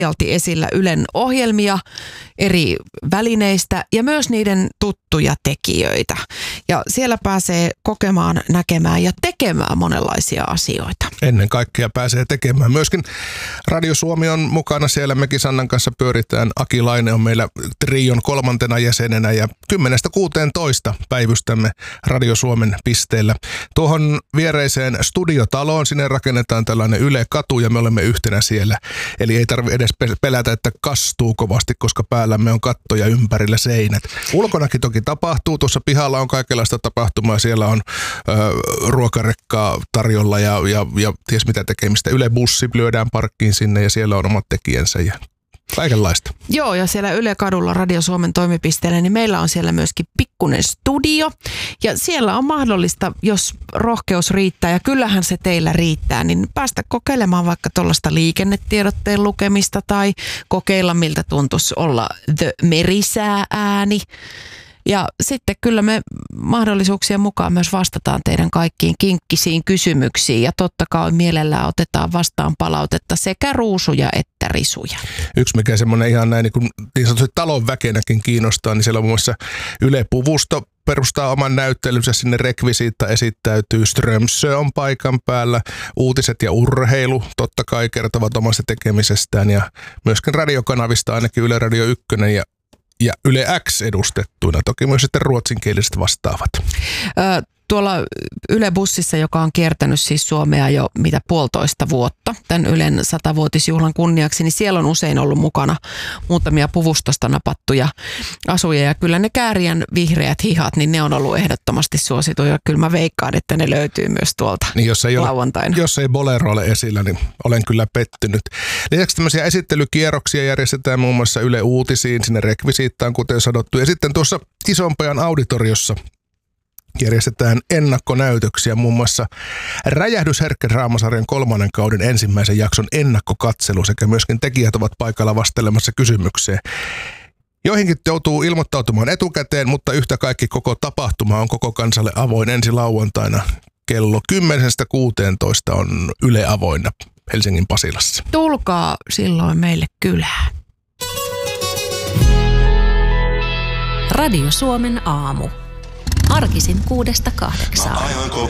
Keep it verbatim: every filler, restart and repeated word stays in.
laajalti esillä Ylen ohjelmia eri välineistä ja myös niiden tuttuja tekijöitä. Ja siellä pääsee kokemaan, näkemään ja tekemään monenlaisia asioita. Ennen kaikkea pääsee tekemään. Myöskin Radio Suomi on mukana siellä. Mekin Sannan kanssa pyöritään. Aki Laine on meillä trion kolmantena jäsenenä ja kymmenestä kuuteentoista päivystämme Radio Suomen pisteellä. Tuohon viereiseen studiotaloon sinne rakennetaan tällainen Yle-katu ja me olemme yhtenä siellä. Eli ei tarvitse edes pelätä, että kastuu kovasti, koska päällämme on katto ja ympärillä seinät. Ulkonakin toki tapahtuu. Tuossa pihalla on kaikenlaista tapahtumaa. Siellä on ö, ruokarekkaa tarjolla ja, ja, ja ties mitä tekemistä. Yle-bussi lyödään parkkiin sinne ja siellä on omat tekijänsä ja kaikenlaista. Joo, ja siellä Yle-kadulla Radio Suomen toimipisteellä, niin meillä on siellä myöskin pikkuinen studio. Ja siellä on mahdollista, jos rohkeus riittää, ja kyllähän se teillä riittää, niin päästä kokeilemaan vaikka tuollaista liikennetiedotteen lukemista tai kokeilla, miltä tuntuisi olla The Merisää-ääni. Ja sitten kyllä me mahdollisuuksien mukaan myös vastataan teidän kaikkiin kinkkisiin kysymyksiin ja totta kai mielellään otetaan vastaan palautetta sekä ruusuja että risuja. Yksi mikä semmoinen ihan näin niin, kuin niin sanotusti talon väkenäkin kiinnostaa, niin siellä on muun muassa Yle Puvusto perustaa oman näyttelynsä, sinne rekvisiitta esittäytyy, Strömsö on paikan päällä, uutiset ja urheilu totta kai kertovat omasta tekemisestään ja myöskin radiokanavista ainakin Yle Radio yksi ja Ja Yle X edustettuina, toki myös sitten ruotsinkieliset vastaavat. Ö, tuolla Yle-bussissa, joka on kiertänyt siis Suomea jo mitä puolitoista vuotta, tämän Ylen satavuotisjuhlan kunniaksi, niin siellä on usein ollut mukana muutamia puvustosta napattuja asuja. Ja kyllä ne Kääriän vihreät hihat, niin ne on ollut ehdottomasti suosituja. Kyllä mä veikkaan, että ne löytyy myös tuolta niin jos ei lauantaina. Ole, jos ei Bolero ole esillä, niin olen kyllä pettynyt. Lisäksi tämmöisiä esittelykierroksia järjestetään muun muassa Yle Uutisiin, sinne rekvisiittaan, kuten sanottu. Ja sitten tuossa Isonpajan auditoriossa järjestetään ennakkonäytöksiä, muun muassa Räjähdysherkkä draamasarjan kolmannen kauden ensimmäisen jakson ennakkokatselu sekä myöskin tekijät ovat paikalla vastelemassa kysymykseen. Joihinkin joutuu ilmoittautumaan etukäteen, mutta yhtä kaikki koko tapahtuma on koko kansalle avoin ensi lauantaina. Kello kymmenestä kuuteentoista on Yle avoinna Helsingin Pasilassa. Tulkaa silloin meille kylään. Radio Suomen aamu. Arkisin kuudesta kahdeksaan.